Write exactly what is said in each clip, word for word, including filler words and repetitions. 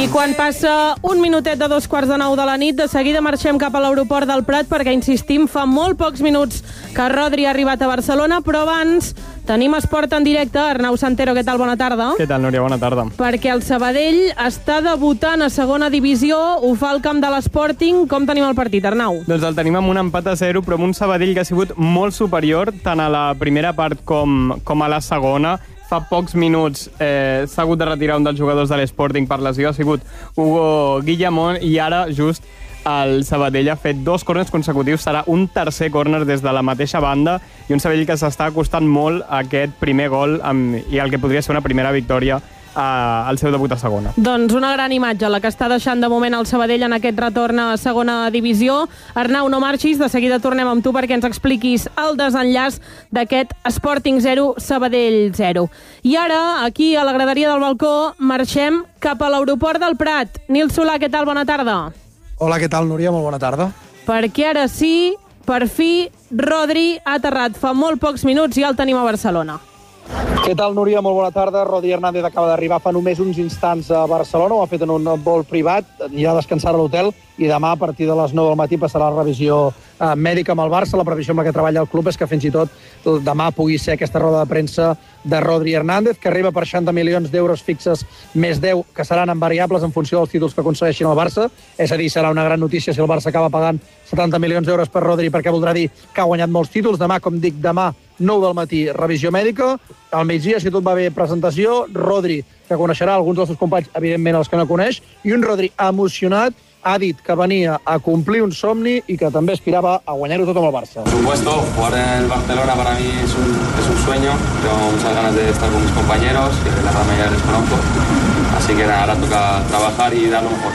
I quan passa un minutet de dos quarts de nou de la nit, de seguida marxem cap a l'aeroport del Prat perquè, insistim, fa molt pocs minuts que Rodri ha arribat a Barcelona, però abans tenim esport en directe. Arnau Santero, què tal? Bona tarda. Què tal, Núria? Bona tarda. Perquè el Sabadell està debutant a segona divisió, ho fa al camp de l'Sporting. Com tenim el partit, Arnau? Doncs el tenim amb un empat a zero, però amb un Sabadell que ha sigut molt superior, tant a la primera part com, com a la segona. Fa pocs minuts eh, s'ha hagut de retirar un dels jugadors de l'Sporting per lesió, ha sigut Hugo Guillamón, i ara just el Sabadell ha fet dos córners consecutius, serà un tercer córner des de la mateixa banda, i un Sabadell que s'està acostant molt a aquest primer gol amb, i el que podria ser una primera victòria Uh, al seu debut a segona. Doncs una gran imatge la que està deixant de moment el Sabadell en aquest retorn a segona divisió. Arnau, no marxis, de seguida tornem amb tu perquè ens expliquis el desenllaç d'aquest Sporting zero, Sabadell zero. I ara, aquí a la graderia del balcó, marxem cap a l'aeroport del Prat. Nil Solà, què tal? Bona tarda. Hola, què tal, Núria? Molt bona tarda. Perquè ara sí, per fi, Rodri ha aterrat fa molt pocs minuts i ja el tenim a Barcelona. Què tal, Núria? Molt bona tarda. Rodri Hernández acaba d'arribar fa només uns instants a Barcelona. Ho ha fet en un vol privat, anirà a descansar a l'hotel i demà a partir de les nou del matí passarà la revisió eh, mèdica amb el Barça. La previsió amb la que treballa el club és que fins i tot demà pugui ser aquesta roda de premsa de Rodri Hernández, que arriba per seixanta milions d'euros fixes més deu, que seran en variables en funció dels títols que aconsegueixin el Barça. És a dir, serà una gran notícia si el Barça acaba pagant setanta milions d'euros per Rodri, perquè voldrà dir que ha guanyat molts títols. Demà, com dic, demà, nou del matí, revisió mèdica. Al migdia, si tot va bé, presentació. Rodri, que coneixerà alguns dels seus companys, evidentment els que no coneix, i un Rodri emocionat, ha dit que venia a complir un somni i que també aspirava a guanyar-ho tot amb el Barça. Por supuesto, jugar en el Barcelona para mí es un, es un sueño. Tengo muchas ganas de estar con mis compañeros, que la gran mayoría les conozco. Así que nada, ahora toca trabajar y dar lo mejor.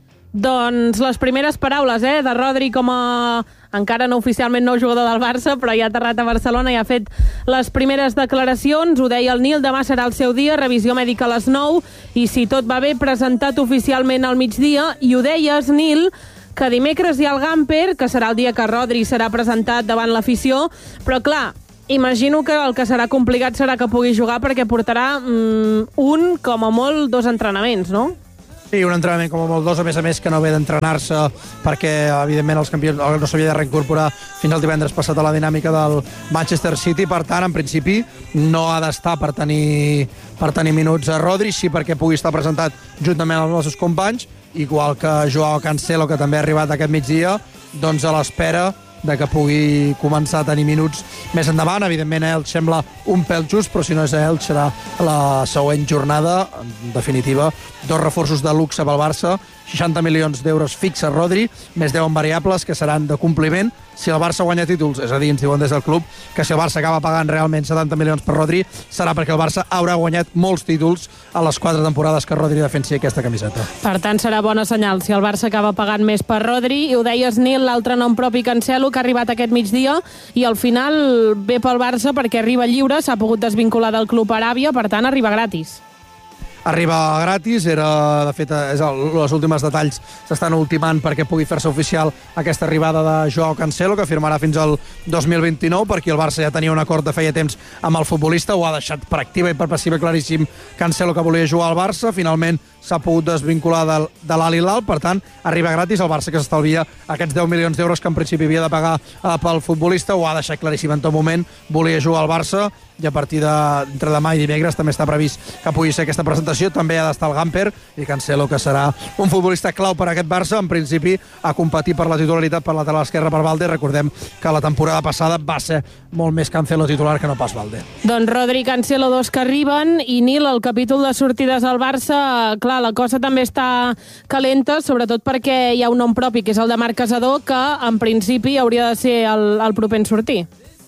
Doncs les primeres paraules eh, de Rodri com a encara no oficialment nou jugador del Barça, però ja ha aterrat a Barcelona i ha fet les primeres declaracions. Ho deia el Nil, demà serà el seu dia, revisió mèdica a les nou, i si tot va bé, presentat oficialment al migdia. I ho deies, Nil, que dimecres hi ha el Gamper, que serà el dia que Rodri serà presentat davant l'afició, però clar, imagino que el que serà complicat serà que pugui jugar perquè portarà mm, un, com a molt, dos entrenaments, no? Sí, un entrenament com a molt dos, a més a més que no ve d'entrenar-se perquè, evidentment, els campions no s'havia de reincorporar fins al divendres passat a la dinàmica del Manchester City. Per tant, en principi, no ha d'estar per tenir, per tenir minuts a Rodri, sí perquè pugui estar presentat juntament amb els seus companys, igual que Joao Cancelo, que també ha arribat aquest migdia, doncs a l'espera de que pugui començar a tenir minuts més endavant. Evidentment, a ell sembla un pèl just, però si no és a ell, serà la següent jornada. En definitiva, dos reforços de luxe pel Barça, seixanta milions d'euros fixa Rodri, més deu en variables que seran de compliment si el Barça guanya títols. És a dir, ens diuen des del club que si el Barça acaba pagant realment setanta milions per Rodri, serà perquè el Barça haurà guanyat molts títols a les quatre temporades que Rodri defensi aquesta camiseta. Per tant, serà bona senyal si el Barça acaba pagant més per Rodri. I ho deies, Nil, l'altre nom propi, Cancelo, que ha arribat aquest migdia i al final ve pel Barça perquè arriba lliure, s'ha pogut desvincular del club Aràbia, per tant arriba gratis. Arriba gratis, era, de fet, és el, els últims detalls s'estan ultimant perquè pugui fer-se oficial aquesta arribada de Joao Cancelo, que firmarà fins al dos mil vint-i-nou, perquè el Barça ja tenia un acord de feia temps amb el futbolista, ho ha deixat per activa i per passiva claríssim Cancelo, que volia jugar al Barça. Finalment s'ha pogut desvincular de, de l'Al Hilal, per tant, arriba gratis. El Barça, que s'estalvia aquests deu milions d'euros que en principi havia de pagar eh, pel futbolista, ho ha deixat claríssim en tot moment, volia jugar al Barça, i a partir d'entre demà i dimecres també està previst que pugui ser aquesta presentació. També ha d'estar el Gamper i Cancelo, que serà un futbolista clau per a aquest Barça, en principi a competir per la titularitat per lateral esquerra per Valde. Recordem que la temporada passada va ser molt més Cancelo titular que no pas Valde. Doncs Rodri i Cancelo, dos que arriben, i Nil, el capítol de sortides al Barça, clar, la cosa també està calenta, sobretot perquè hi ha un nom propi, que és el de Marc Casador, que en principi hauria de ser el, el proper en sortir.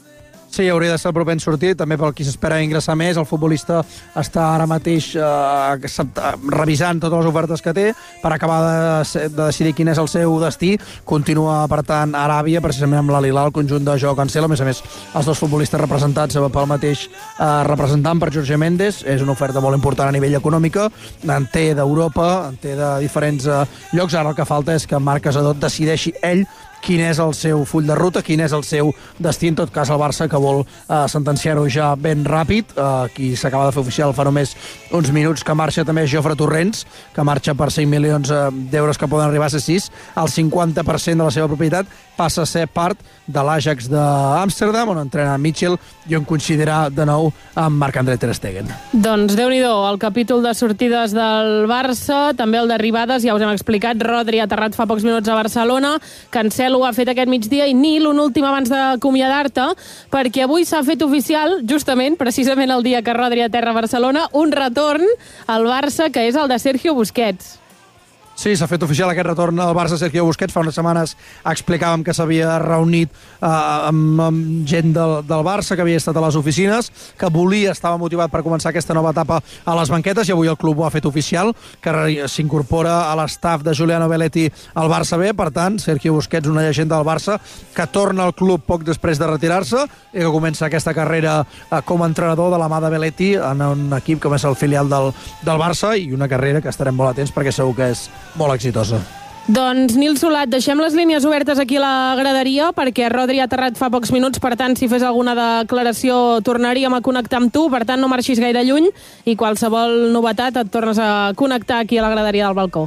Sí, hauria de ser el proper en sortir, també pel qui s'espera ingressar més. El futbolista està ara mateix eh, revisant totes les ofertes que té per acabar de, de decidir quin és el seu destí. Continua, per tant, a Aràbia, precisament amb l'Al Hilal, el conjunt de Joao Cancelo. A més a més, els dos futbolistes representats pel mateix eh, representant, per Jorge Méndez. És una oferta molt important a nivell econòmica. En té d'Europa, en té de diferents eh, llocs. Ara el que falta és que Marc Casador decideixi ell quin és el seu full de ruta, quin és el seu destí, en tot cas el Barça que vol eh, sentenciar-ho ja ben ràpid. Eh, qui s'acaba de fer oficial fa només uns minuts que marxa també Jofre Torrents, que marxa per cinc milions d'euros que poden arribar a ser sis. El cinquanta per cent de la seva propietat passa a ser part de l'Ajax d'Amsterdam, on entrena Mitchell i on coincidirà de nou amb Marc-André ter Stegen. Doncs Déu-n'hi-do, el capítol de sortides del Barça, també el d'arribades, ja us hem explicat. Rodri ha aterrat fa pocs minuts a Barcelona, Cancelo ho ha fet aquest migdia, i Nil, un últim abans d'acomiadar-te, perquè avui s'ha fet oficial, justament, precisament el dia que Rodri aterra a Barcelona, un retorn al Barça, que és el de Sergio Busquets. Sí, s'ha fet oficial aquest retorn al Barça. Sergio Busquets fa unes setmanes explicàvem que s'havia reunit eh, amb, amb gent del, del Barça, que havia estat a les oficines, que volia, estava motivat per començar aquesta nova etapa a les banquetes, i avui el club ho ha fet oficial, que s'incorpora a l'estaf de Giuliano Belletti al Barça B. Per tant, Sergio Busquets, una llegenda del Barça, que torna al club poc després de retirar-se i que comença aquesta carrera eh, com a entrenador de la mà de Belletti en un equip com és el filial del, del Barça, i una carrera que estarem molt atents perquè segur que és molt exitosa. Doncs, Nil Solat, deixem les línies obertes aquí a la graderia perquè Rodri ha aterrat fa pocs minuts, per tant, si fes alguna declaració tornaríem a connectar amb tu, per tant, no marxis gaire lluny i qualsevol novetat et tornes a connectar aquí a la graderia del balcó.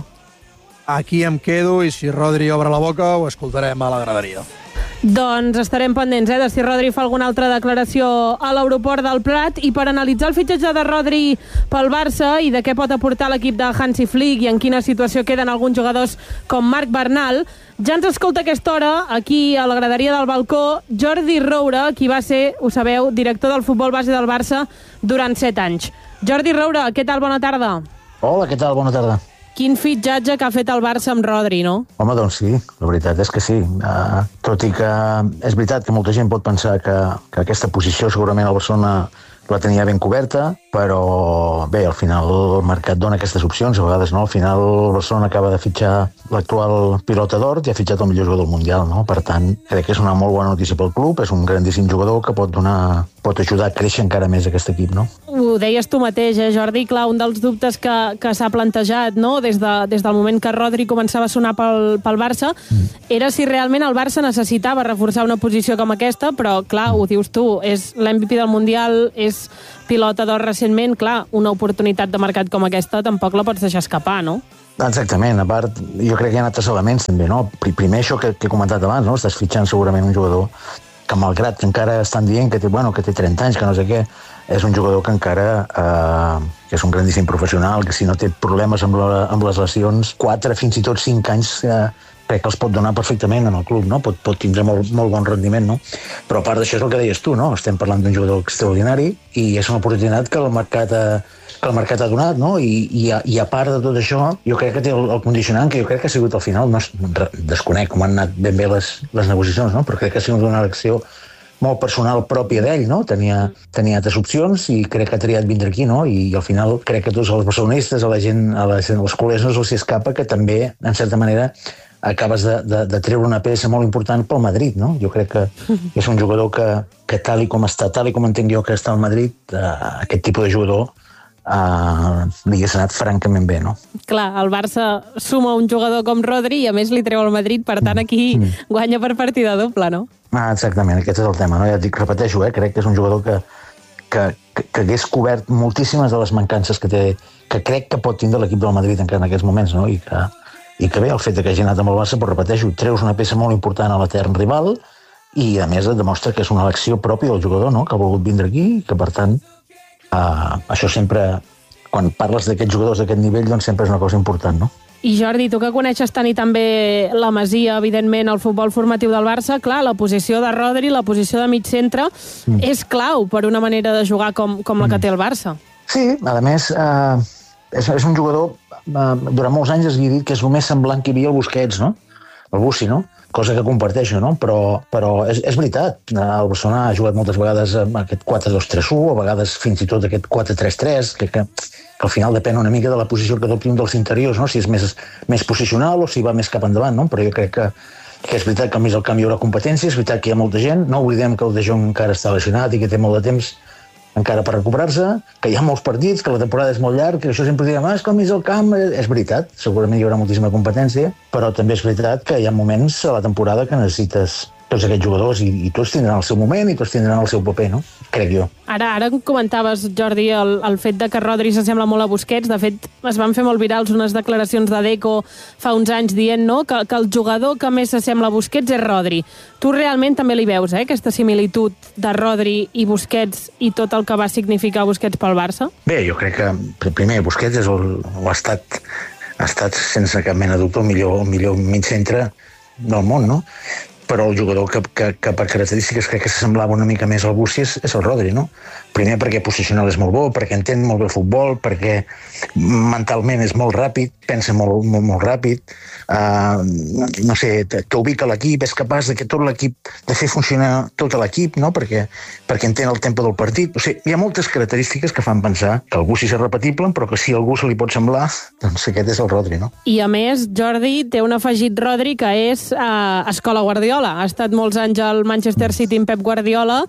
Aquí em quedo i si Rodri obre la boca ho escoltarem a la graderia. Doncs estarem pendents eh, de si Rodri fa alguna altra declaració a l'aeroport del Prat. I per analitzar el fitxatge de Rodri pel Barça i de què pot aportar l'equip de Hansi Flick i en quina situació queden alguns jugadors com Marc Bernal, ja ens escolta a aquesta hora, aquí a la graderia del balcó, Jordi Roura, qui va ser, ho sabeu, director del futbol base del Barça durant set anys. Jordi Roura, què tal? Bona tarda. Hola, què tal? Bona tarda. Quin fitxatge que ha fet el Barça amb Rodri, no? Home, doncs sí, la veritat és que sí. Uh, tot i que és veritat que molta gent pot pensar que, que aquesta posició segurament el Barcelona la tenia ben coberta, però bé, al final el mercat dona aquestes opcions, a vegades no, al final el Barcelona acaba de fitxar l'actual pilota d'or i ha fitxat el millor jugador del Mundial, no? Per tant, crec que és una molt bona notícia pel club, és un grandíssim jugador que pot donar, pot ajudar a créixer encara més aquest equip, no? Ho deies tu mateix, eh, Jordi? Clar, un dels dubtes que, que s'ha plantejat, no?, des, de, des del moment que Rodri començava a sonar pel, pel Barça, mm. era si realment el Barça necessitava reforçar una posició com aquesta, però, clar, ho dius tu, és l'M V P del Mundial, és pilota d'or recentment, clar, una oportunitat de mercat com aquesta tampoc la pots deixar escapar, no? Exactament, a part, jo crec que hi ha altres elements també, no? Primer això que, que he comentat abans, no? Estàs fitxant segurament un jugador que, malgrat que encara estan dient que té, bueno, que té trenta anys, que no sé què, és un jugador que encara eh, que és un grandíssim professional, que si no té problemes amb, la, amb les lesions, quatre, fins i tot cinc anys, eh, crec que els pot donar perfectament en el club, no? Pot, pot tindre molt, molt bon rendiment, no? Però a part d'això és el que deies tu, no? Estem parlant d'un jugador extraordinari i és una oportunitat que el mercat ha, que el mercat ha donat, no? I, i, a, i a part de tot això, jo crec que té el, el condicionant que jo crec que ha sigut al final, no desconec com han anat ben bé les, les negociacions, no? Però crec que ha sigut una elecció molt personal pròpia d'ell, no? Tenia, tenia altres opcions i crec que ha triat vindre aquí, no? I, i al final crec que tots els barcelonistes, a la gent, a la gent, als culers no se'ls escapa que també, en certa manera, acabes de, de, de treure una peça molt important pel Madrid, no? Jo crec que és un jugador que, que tal i com està, tal i com entenc jo que està al Madrid, eh, aquest tipus de jugador Uh, li ha anat francament bé, no? Clar, el Barça suma un jugador com Rodri i a més li treu el Madrid, per tant aquí mm. guanya per partida doble, no? Ah, exactament, aquest és el tema, no? Ja et dic, repeteixo, eh? Crec que és un jugador que, que, que, que hagués cobert moltíssimes de les mancances que té, que crec que pot tindre l'equip del Madrid encara en aquests moments, no? I que, i que bé, el fet que hagi anat amb el Barça, però repeteixo, treus una peça molt important a l'etern rival i a més et demostra que és una elecció pròpia del jugador, no? Que ha volgut vindre aquí i que per tant Uh, això sempre, quan parles d'aquests jugadors d'aquest nivell, doncs sempre és una cosa important, no? I Jordi, tu que coneixes tant i tan bé la Masia, evidentment, el futbol formatiu del Barça, clar, la posició de Rodri, la posició de mig centre, mm. és clau per una manera de jugar com, com la que té el Barça. Sí, a més, uh, és, és un jugador, uh, durant molts anys es havia dit que és el més semblant que hi havia al Busquets, no? El Bussi, no? Cosa que comparteixo, no? Però, però és, és veritat. El Barcelona ha jugat moltes vegades amb aquest quatre dos tres u, a vegades fins i tot aquest quatre tres tres, que, que, que al final depèn una mica de la posició que adopti un dels interiors, no? Si és més, més posicional o si va més cap endavant, no? Però jo crec que, que és veritat que al mig del camp hi haurà competència, és veritat que hi ha molta gent, no oblidem que el De Jong encara està lesionat i que té molt de temps encara per recuperar-se, que hi ha molts partits, que la temporada és molt llarga, que això sempre direm, ah, és com és el camp, és veritat, segurament hi haurà moltíssima competència, però també és veritat que hi ha moments a la temporada que necessites tots aquests jugadors i, i tots tindran el seu moment i tots tindran el seu paper, no? Crec jo. Ara, ara comentaves, Jordi, el, el fet de que Rodri s'assembla molt a Busquets. De fet, es van fer molt virals unes declaracions de Deco fa uns anys dient, no?, que, que el jugador que més s'assembla a Busquets és Rodri. Tu realment també li veus, eh, aquesta similitud de Rodri i Busquets i tot el que va significar Busquets pel Barça? Bé, jo crec que, primer, Busquets és el, o ha estat, ha estat sense cap mena de dubte el millor, el millor mig centre del món, no? Però el jugador que, que, que per característiques crec que s'assemblava una mica més al Bussi és, és el Rodri, no? Primer perquè posicional és molt bo, perquè entén molt bé el futbol, perquè mentalment és molt ràpid, pensa molt, molt, molt ràpid, uh, no sé, t'ubica l'equip, és capaç de que tot l'equip, de fer funcionar tot l'equip, no? Perquè, perquè entén el tempo del partit. O sigui, hi ha moltes característiques que fan pensar que el Bussi és repetible, però que si a algú se li pot semblar, doncs aquest és el Rodri, no? I a més, Jordi, té un afegit Rodri que és uh, Escola Guardiola. Ha estat molts anys al Manchester City amb Pep Guardiola.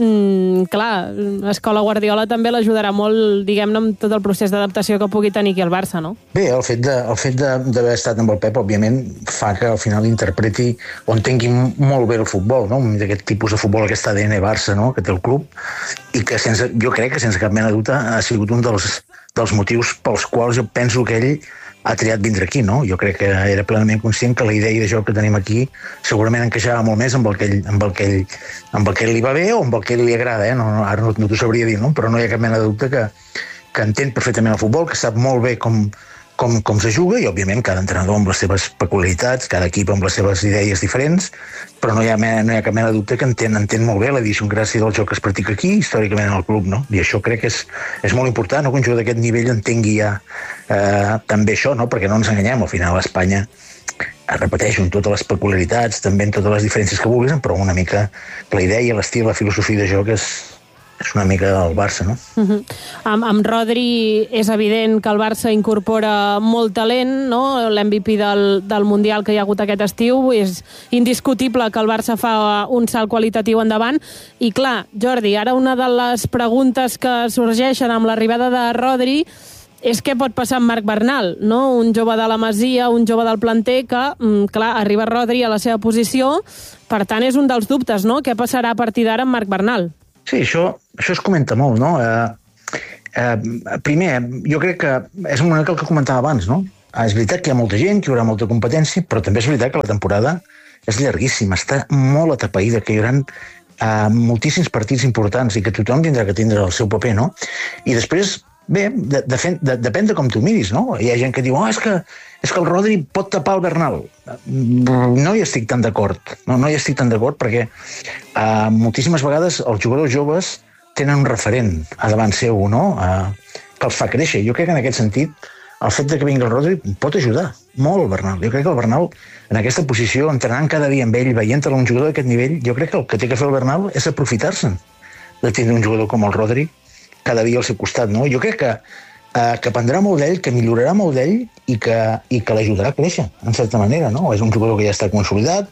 Mm, clar, Escola Guardiola també l'ajudarà molt, diguem-ne, amb tot el procés d'adaptació que pugui tenir aquí al Barça, no? Bé, el fet de, el fet d'haver estat amb el Pep, òbviament, fa que al final interpreti o entengui molt bé el futbol, no? D'aquest tipus de futbol, aquest A D N Barça, no?, que té el club, i que sense, jo crec que sense cap mena de dubte ha sigut un dels, dels motius pels quals jo penso que ell ha triat vindre aquí, no? Jo crec que era plenament conscient que la idea de joc que tenim aquí segurament encaixava molt més amb el que ell, amb el que ell, amb el que li va bé o amb el que ell li agrada, eh? No, no, ara no, no t'ho sabria dir, no? Però no hi ha cap mena de dubte que, que entén perfectament el futbol, que sap molt bé com, com, com se juga i, òbviament, cada entrenador amb les seves peculiaritats, cada equip amb les seves idees diferents, però no hi ha, no hi ha cap mena de dubte que entén, entén molt bé la idiosincràsia del joc que es practica aquí, històricament en el club, no? I això crec que és, és molt important, no? Que un jugador d'aquest nivell entengui ja eh, també això, no? Perquè no ens enganyem, al final a Espanya repeteixo, en totes les peculiaritats, també en totes les diferències que vulguis, però una mica la idea, l'estil, la filosofia de joc és, és una mica el Barça, no? Uh-huh. Amb, amb Rodri és evident que el Barça incorpora molt talent, no? L'M V P del, del Mundial que hi ha hagut aquest estiu, és indiscutible que el Barça fa un salt qualitatiu endavant. I clar, Jordi, ara una de les preguntes que sorgeixen amb l'arribada de Rodri és què pot passar amb Marc Bernal, no? Un jove de la Masia, un jove del planter que, clar, arriba Rodri a la seva posició, per tant és un dels dubtes, no? Què passarà a partir d'ara amb Marc Bernal? Sí, això, això es comenta molt, no? Eh, eh, primer, jo crec que és una mica el que comentava abans, no? És veritat que hi ha molta gent, que hi haurà molta competència, però també és veritat que la temporada és llarguíssima, està molt atapeïda, que hi haurà eh, moltíssims partits importants i que tothom tindrà que tindre el seu paper, no? I després, bé, de, de, de, depèn de com tu miris, no? Hi ha gent que diu, oh, és que, és que el Rodri pot tapar el Bernal. No hi estic tan d'acord. No, no hi estic tan d'acord perquè uh, moltíssimes vegades els jugadors joves tenen un referent a davant seu, no? Uh, que els fa créixer. Jo crec que en aquest sentit el fet de que vingui el Rodri pot ajudar molt el Bernal. Jo crec que el Bernal, en aquesta posició, entrenant cada dia amb ell, veient-lo un jugador d'aquest nivell, jo crec que el que té que fer el Bernal és aprofitar-se'n de tindre un jugador com el Rodri cada dia al seu costat, no? Jo crec que, eh, que aprendrà molt d'ell, que millorarà molt d'ell i que, i que l'ajudarà a créixer, en certa manera, no? És un jugador que ja està consolidat,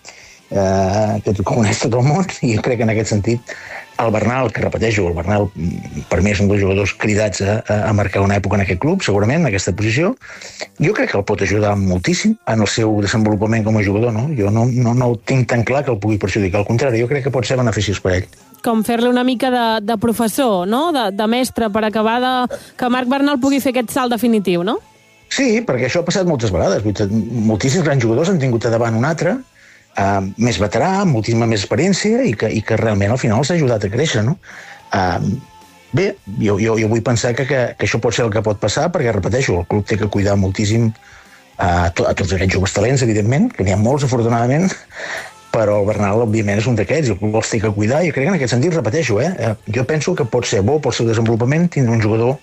eh, que coneix tot el món, i jo crec que en aquest sentit el Bernal, que repeteixo, el Bernal per mi és un dels jugadors cridats a, a marcar una època en aquest club, segurament, en aquesta posició, jo crec que el pot ajudar moltíssim en el seu desenvolupament com a jugador, no? Jo no, no, no ho tinc tan clar que el pugui perjudicar, al contrari, jo crec que pot ser beneficiós per ell. Com fer-li una mica de, de professor, no? De, de mestre, per acabar de... que Marc Bernal pugui fer aquest salt definitiu, no? Sí, perquè això ha passat moltes vegades. Moltíssims grans jugadors han tingut a davant un altre, uh, més veterà, moltíssima més experiència, i que, i que realment al final s'ha ajudat a créixer, no? Uh, bé, jo, jo, jo vull pensar que, que, que això pot ser el que pot passar, perquè, repeteixo, el club té que cuidar moltíssim a, to, a tots aquests joves talents, evidentment, que n'hi ha molts, afortunadament, però el Bernal, òbviament, és un d'aquests, i el club els té que cuidar, i crec que en aquest sentit, repeteixo, eh, jo penso que pot ser bo pel seu desenvolupament tindre un jugador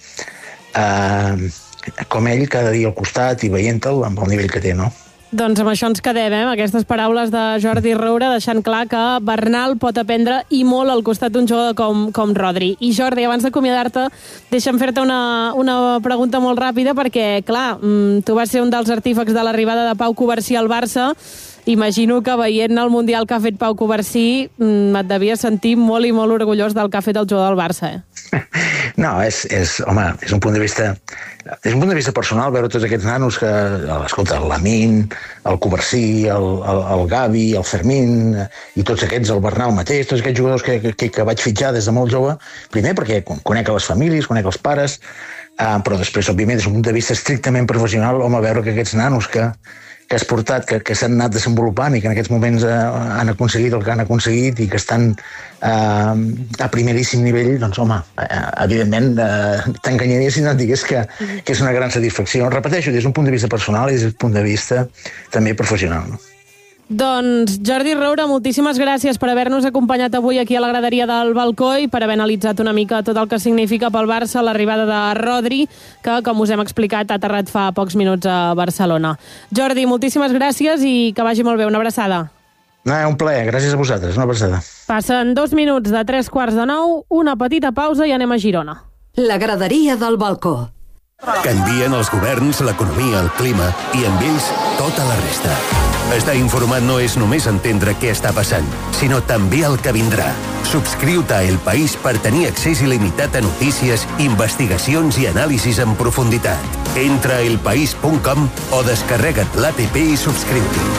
eh, com ell cada dia al costat i veient-te'l amb el nivell que té, no? Doncs amb això ens quedem, eh? Amb aquestes paraules de Jordi Roura, deixant clar que Bernal pot aprendre i molt al costat d'un jugador com, com Rodri. I Jordi, abans d'acomiadar-te, deixa'm fer-te una, una pregunta molt ràpida, perquè, clar, tu vas ser un dels artífecs de l'arribada de Pau Covarsí al Barça, imagino que veient el Mundial que ha fet Pau Covarsí et devies sentir molt i molt orgullós del que ha fet el jugador del Barça, eh? No, és, és, home, és un punt de vista és un punt de vista personal veure tots aquests nanos que, escolta, el Lamine, el Covarsí, el, el, el Gavi, el Fermín i tots aquests, el Bernal mateix, tots aquests jugadors que, que, que vaig fitxar des de molt jove, primer perquè conec les famílies, conec els pares, eh, però després, òbviament, des d'un punt de vista estrictament professional, home, veure que aquests nanos que, que has portat, que, que s'han anat desenvolupant i que en aquests moments eh, han aconseguit el que han aconseguit i que estan eh, a primeríssim nivell, doncs, home, eh, evidentment eh, t'enganyaria si no et digués que, que és una gran satisfacció. Repeteixo, des d'un punt de vista personal i des d'un punt de vista també professional, no? Doncs, Jordi Roura, moltíssimes gràcies per haver-nos acompanyat avui aquí a la graderia del Balcó i per haver analitzat una mica tot el que significa pel Barça l'arribada de Rodri, que, com us hem explicat, ha aterrat fa pocs minuts a Barcelona. Jordi, moltíssimes gràcies i que vagi molt bé. Una abraçada. No, un plaer. Gràcies a vosaltres. Una abraçada. Passen dos minuts de tres quarts de nou, una petita pausa i anem a Girona. La graderia del Balcó. Canvien els governs, l'economia, el clima i amb ells tota la resta. Estar informat no és només entendre què està passant, sinó també el que vindrà. Subscriu-te a El País per tenir accés il·limitat a notícies, investigacions i anàlisis en profunditat. Entra a elpaís punt com o descarrega't l'app i subscriu-t'hi.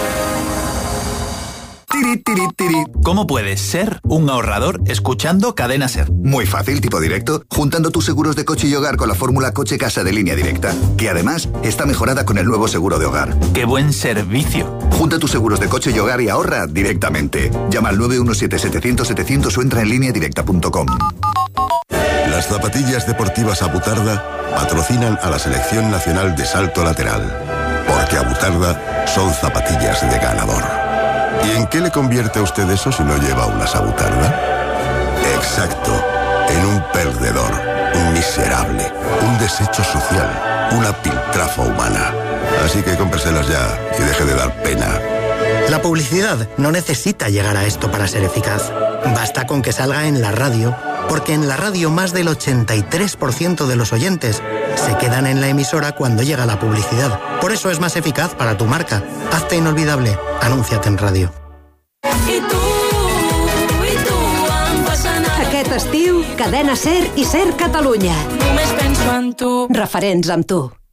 Tiri, tiri, tiri. ¿Cómo puedes ser un ahorrador escuchando Cadena Ser? Muy fácil, tipo directo, juntando tus seguros de coche y hogar con la fórmula coche-casa de Línea Directa, que además está mejorada con el nuevo seguro de hogar. ¡Qué buen servicio! Junta tus seguros de coche y hogar y ahorra directamente. Llama al nueve uno siete, setecientos, setecientos o entra en línea directa punto com. Las zapatillas deportivas Abutarda patrocinan a la Selección Nacional de Salto Lateral, porque Abutarda son zapatillas de ganador. ¿Y en qué le convierte a usted eso si no lleva una Abutarda? Exacto, en un perdedor, un miserable, un desecho social, una piltrafa humana. Así que cómpreselas ya y deje de dar pena. La publicidad no necesita llegar a esto para ser eficaz. Basta con que salga en la radio, porque en la radio más del ochenta y tres por ciento de los oyentes se quedan en la emisora cuando llega la publicidad. Por eso es más eficaz para tu marca. Hazte inolvidable. Anúnciate en radio. I tu, i tu em fas anar. Aquest estiu, Cadena Ser i Ser Catalunya. Només penso en tu. Referents amb tu.